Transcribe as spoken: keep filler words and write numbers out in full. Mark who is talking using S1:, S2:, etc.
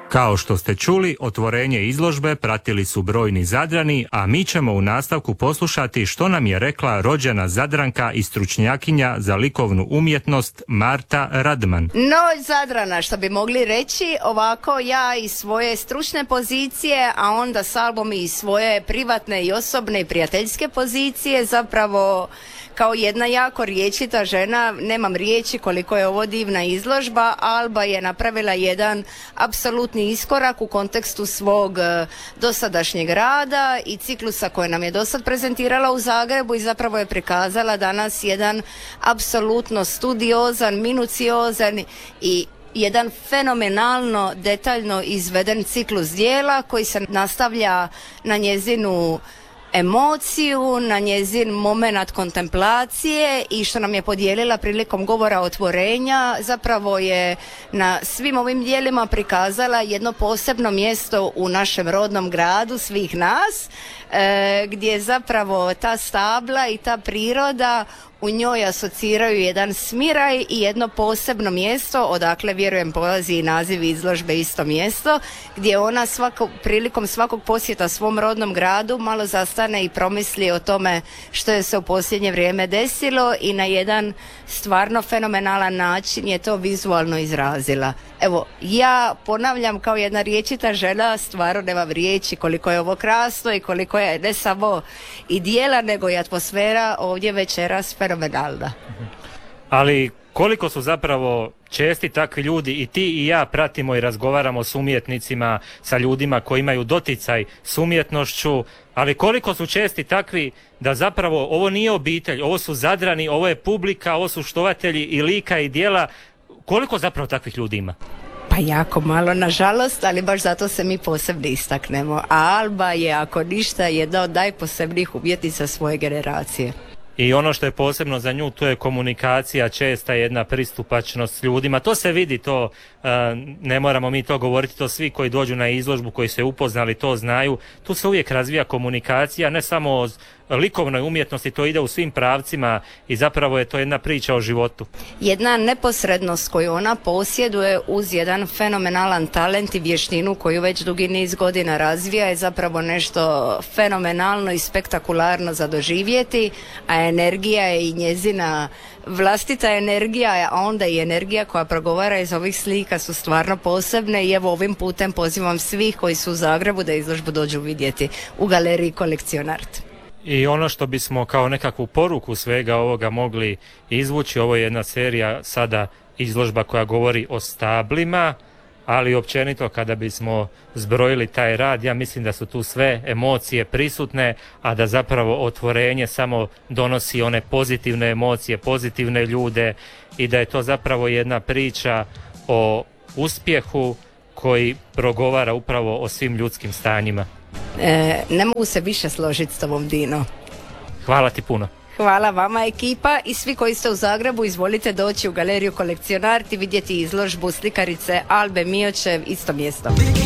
S1: Kao što ste čuli, otvorenje izložbe pratili su brojni Zadrani, a mi ćemo u nastavku poslušati što nam je rekla rođena Zadranka i stručnjakinja za likovnu umjetnost Marta Radman.
S2: No, Zadrana, što bi mogli reći, ovako ja iz svoje stručne pozicije, a onda s albom i svoje privatne i osobne i prijateljske pozicije, zapravo kao jedna jako riječita žena, nemam riječi koliko je ovo divna izložba. Alba je napravila jedan apsolutni iskorak u kontekstu svog uh, dosadašnjeg rada i ciklusa koje nam je dosad prezentirala u Zagrebu i zapravo je prikazala danas jedan apsolutno studiozan, minuciozan i jedan fenomenalno detaljno izveden ciklus dijela koji se nastavlja na njezinu emociju, na njezin moment kontemplacije i što nam je podijelila prilikom govora otvorenja, zapravo je na svim ovim dijelima prikazala jedno posebno mjesto u našem rodnom gradu svih nas, e, gdje zapravo ta stabla i ta priroda u njoj asociraju jedan smiraj i jedno posebno mjesto, odakle vjerujem polazi i naziv izložbe isto mjesto, gdje ona svako, prilikom svakog posjeta svom rodnom gradu malo zastane i promisli o tome što je se u posljednje vrijeme desilo i na jedan stvarno fenomenalan način je to vizualno izrazila. Evo, ja ponavljam kao jedna riječita žena, stvarno nemam riječi koliko je ovo krasno i koliko je ne samo i dijela, nego i atmosfera ovdje večeras fenomenalna.
S1: Ali koliko su zapravo česti takvi ljudi, i ti i ja pratimo i razgovaramo s umjetnicima, sa ljudima koji imaju doticaj s umjetnošću, ali koliko su česti takvi da zapravo ovo nije obitelj, ovo su Zadrani, ovo je publika, ovo su štovatelji i lika i djela. Koliko zapravo takvih ljudi ima?
S2: Pa jako malo, nažalost, ali baš zato se mi posebno istaknemo. A Alba je, ako ništa, jedna od najposebnijih umjetnica svoje generacije.
S1: I ono što je posebno za nju, to je komunikacija, česta jedna pristupačnost s ljudima. To se vidi, to ne moramo mi to govoriti, to svi koji dođu na izložbu, koji se upoznali, to znaju. Tu se uvijek razvija komunikacija, ne samo o likovnoj umjetnosti, to ide u svim pravcima i zapravo je to jedna priča o životu.
S2: Jedna neposrednost koju ona posjeduje uz jedan fenomenalan talent i vještinu koju već dugi niz godina razvija je zapravo nešto fenomenalno i spektakularno za doživjeti, a energija je i njezina vlastita energija, a onda i energija koja progovara iz ovih slika su stvarno posebne i evo ovim putem pozivam svih koji su u Zagrebu da izložbu dođu vidjeti u galeriji Kolekcionart.
S1: I ono što bismo kao nekakvu poruku svega ovoga mogli izvući, ovo je jedna serija sada izložba koja govori o stablima, ali općenito kada bismo zbrojili taj rad, ja mislim da su tu sve emocije prisutne, a da zapravo otvorenje samo donosi one pozitivne emocije, pozitivne ljude i da je to zapravo jedna priča o uspjehu koji progovara upravo o svim ljudskim stanjima.
S2: E, ne mogu se više složiti s tobom, Dino.
S1: Hvala ti puno.
S2: Hvala vama ekipa i svi koji ste u Zagrebu, izvolite doći u galeriju Kolekcionart i vidjeti izložbu slikarice Albe Miočev, isto mjesto.